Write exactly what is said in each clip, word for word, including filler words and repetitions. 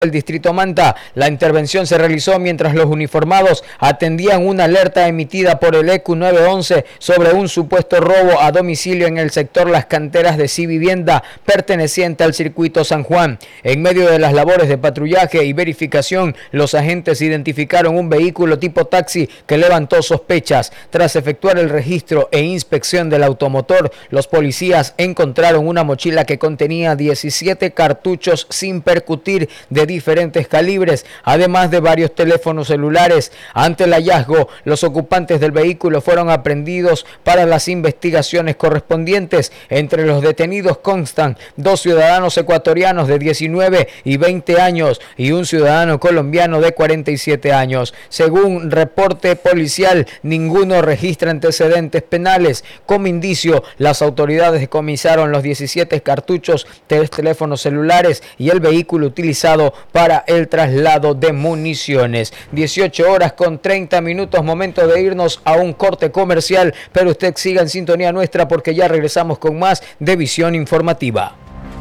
del distrito Manta. La intervención se realizó mientras los uniformados atendían una alerta emitida por el E Q nueve once sobre un supuesto robo a domicilio en el sector Las Canteras de Civivienda, perteneciente al circuito San Juan. En medio de las labores de patrullaje y verificación, los agentes identificaron un vehículo tipo taxi que levantó sospechas. Tras efectuar el registro e inspección del automotor, los policías encontraron una mochila que contenía diecisiete cartuchos sin percutir de diferentes calibres, además de varios teléfonos celulares. Ante el hallazgo, los ocupantes del vehículo fueron aprehendidos para las investigaciones correspondientes. Entre los detenidos constan dos ciudadanos ecuatorianos de diecinueve y veinte años y un ciudadano colombiano de cuarenta y siete años. Según reporte policial, ninguno registra antecedentes penales. Como indicio, las autoridades decomisaron los diecisiete cartuchos, tres teléfonos celulares y el vehículo utilizado para el traslado de municiones. dieciocho horas con treinta minutos, momento de irnos a un corte comercial, pero usted siga en sintonía nuestra porque ya regresamos con más de Visión Informativa.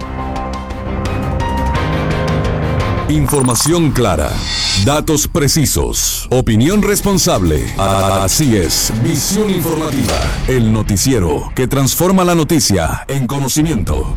Información clara, datos precisos, opinión responsable. Así es, Visión Informativa, el noticiero que transforma la noticia en conocimiento.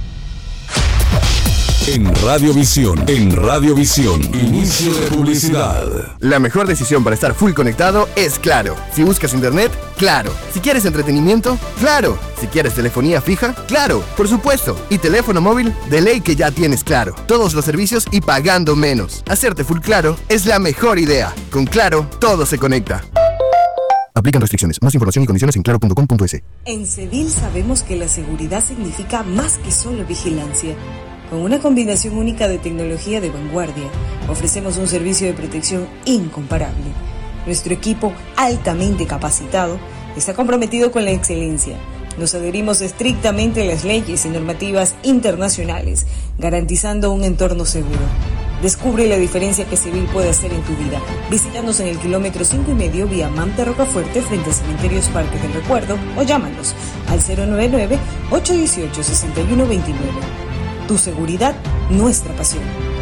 En Radiovisión, en Radiovisión, inicio de publicidad. La mejor decisión para estar full conectado es Claro. Si buscas internet, Claro. Si quieres entretenimiento, Claro. Si quieres telefonía fija, Claro, por supuesto. Y teléfono móvil, de ley que ya tienes Claro. Todos los servicios y pagando menos. Hacerte full Claro es la mejor idea. Con Claro, todo se conecta. Aplican restricciones. Más información y condiciones en claro punto com punto es. En Cedil sabemos que la seguridad significa más que solo vigilancia. Con una combinación única de tecnología de vanguardia, ofrecemos un servicio de protección incomparable. Nuestro equipo, altamente capacitado, está comprometido con la excelencia. Nos adherimos estrictamente a las leyes y normativas internacionales, garantizando un entorno seguro. Descubre la diferencia que Cedil puede hacer en tu vida. Visítanos en el kilómetro cinco y medio vía Manta Rocafuerte frente a Cementerios Parques del Recuerdo o llámanos al cero nueve nueve, ocho uno ocho, seis uno dos nueve. Tu seguridad, nuestra pasión.